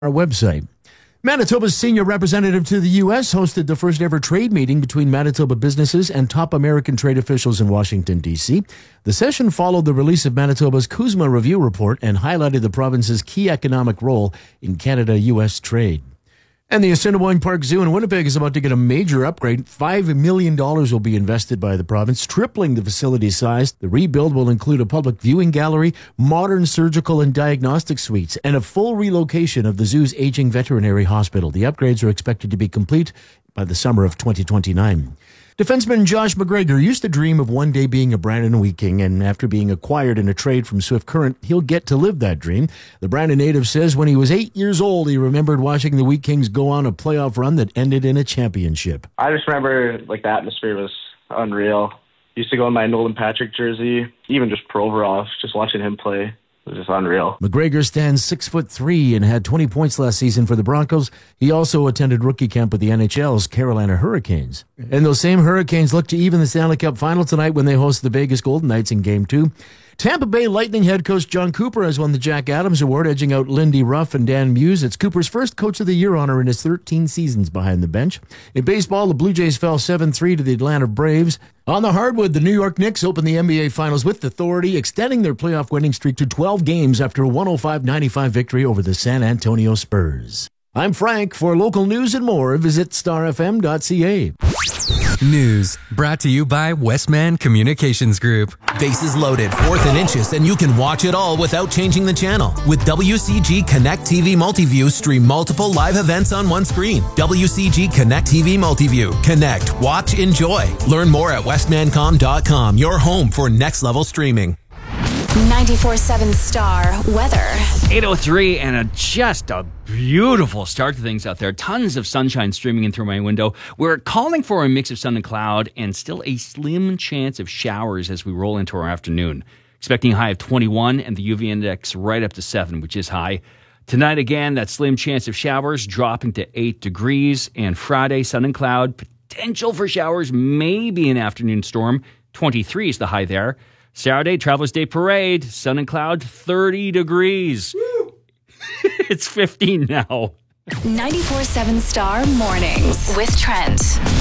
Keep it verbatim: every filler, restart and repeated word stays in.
our website. Manitoba's senior representative to the U S hosted the first ever trade meeting between Manitoba businesses and top American trade officials in Washington, D C. The session followed the release of Manitoba's CUSMA Review Report and highlighted the province's key economic role in Canada U S trade. And the Assiniboine Park Zoo in Winnipeg is about to get a major upgrade. Five million dollars will be invested by the province, tripling the facility's size. The rebuild will include a public viewing gallery, modern surgical and diagnostic suites, and a full relocation of the zoo's aging veterinary hospital. The upgrades are expected to be complete by the summer of twenty twenty-nine. Defenseman Josh McGregor used to dream of one day being a Brandon Wheat King, and after being acquired in a trade from Swift Current, he'll get to live that dream. The Brandon native says when he was eight years old, he remembered watching the Wheat Kings go on a playoff run that ended in a championship. I just remember like the atmosphere was unreal. Used to go in my Nolan Patrick jersey, even just Provorov, just watching him play. It was just unreal. McGregor stands six foot three and had twenty points last season for the Broncos. He also attended rookie camp with the N H L's Carolina Hurricanes. And those same Hurricanes look to even the Stanley Cup final tonight when they host the Vegas Golden Knights in Game two. Tampa Bay Lightning head coach John Cooper has won the Jack Adams Award, edging out Lindy Ruff and Dan Muse. It's Cooper's first Coach of the Year honor in his thirteen seasons behind the bench. In baseball, the Blue Jays fell seven three to the Atlanta Braves. On the hardwood, the New York Knicks opened the N B A Finals with authority, extending their playoff winning streak to twelve games after a one oh five ninety-five victory over the San Antonio Spurs. I'm Frank. For local news and more, visit star f m dot c a. News brought to you by Westman Communications Group. Bases loaded, fourth and inches, and you can watch it all without changing the channel. With W C G Connect T V Multiview, stream multiple live events on one screen. W C G Connect T V Multiview. Connect, watch, enjoy. Learn more at westman com dot com, your home for next level streaming. ninety-four point seven Star Weather. eight oh three and a, just a beautiful start to things out there. Tons of sunshine streaming in through my window. We're calling for a mix of sun and cloud and still a slim chance of showers as we roll into our afternoon. Expecting a high of twenty-one and the U V index right up to seven, which is high. Tonight again, that slim chance of showers dropping to eight degrees. And Friday, sun and cloud. Potential for showers, maybe an afternoon storm. twenty-three is the high there. Saturday, Travelers Day Parade, sun and cloud, thirty degrees. It's fifteen now. ninety-four point seven Star Mornings with Trent.